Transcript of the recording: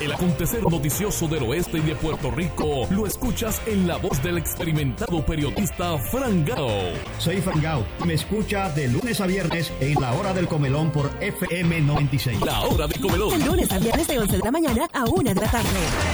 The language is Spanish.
El acontecer noticioso del oeste y de Puerto Rico lo escuchas en la voz del experimentado periodista Fran Gao. Soy Fran Gao. Me escucha de lunes a viernes en La Hora del Comelón por FM 96. La Hora del Comelón. De lunes a viernes de 11 de la mañana a 1 de la tarde.